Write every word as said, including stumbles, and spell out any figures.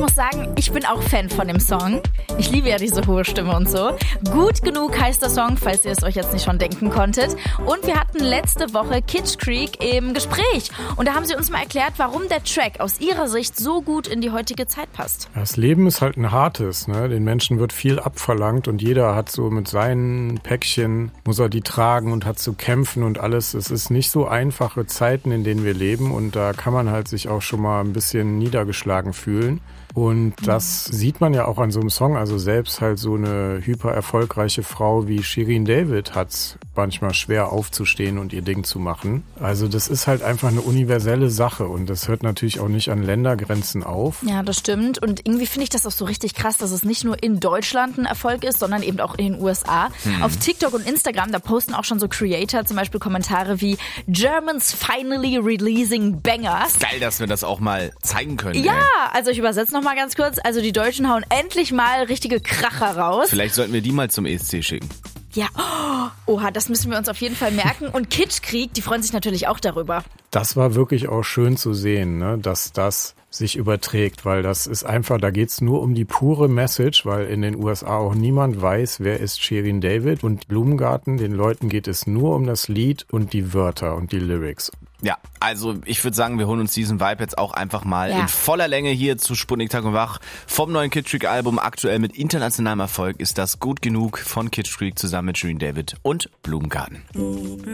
muss sagen, ich bin auch Fan von dem Song. Ich liebe ja diese hohe Stimme und so. Gut genug heißt der Song, falls ihr es euch jetzt nicht schon denken konntet. Und wir hatten letzte Woche Kitsch Creek im Gespräch. Und da haben sie uns mal erklärt, warum der Track aus ihrer Sicht so gut in die heutige Zeit passt. Das Leben ist halt ein hartes, ne? Den Menschen wird viel abverlangt und jeder hat so mit seinen Päckchen, muss er die tragen und hat zu kämpfen und alles. Es ist nicht so einfache Zeiten, in denen wir leben und da kann man halt sich auch schon mal ein bisschen niedergeschlagen fühlen. Und das sieht man ja auch an so einem Song, also selbst halt so eine hyper erfolgreiche Frau wie Shirin David hat's manchmal schwer aufzustehen und ihr Ding zu machen. Also das ist halt einfach eine universelle Sache und das hört natürlich auch nicht an Ländergrenzen auf. Ja, das stimmt und irgendwie finde ich das auch so richtig krass, dass es nicht nur in Deutschland ein Erfolg ist, sondern eben auch in den U S A. Hm. Auf TikTok und Instagram, da posten auch schon so Creator zum Beispiel Kommentare wie Germans finally releasing bangers. Geil, dass wir das auch mal zeigen können. Ja, ey. also ich übersetze noch mal ganz kurz. Also die Deutschen hauen endlich mal richtige Kracher raus. Vielleicht sollten wir die mal zum E S C schicken. Ja, oh, oha, das müssen wir uns auf jeden Fall merken. Und Kitsch Creek, die freuen sich natürlich auch darüber. Das war wirklich auch schön zu sehen, ne, dass das sich überträgt, weil das ist einfach, da geht's nur um die pure Message, weil in den U S A auch niemand weiß, wer ist Shirin David und Blumengarten, den Leuten geht es nur um das Lied und die Wörter und die Lyrics. Ja, also ich würde sagen, wir holen uns diesen Vibe jetzt auch einfach mal ja. in voller Länge hier zu Sputnik Tag und Wach. Vom neuen Kitsch Creek Album, aktuell mit internationalem Erfolg, ist das Gut genug von Kitsch Creek zusammen mit Shirin David und Blumengarten.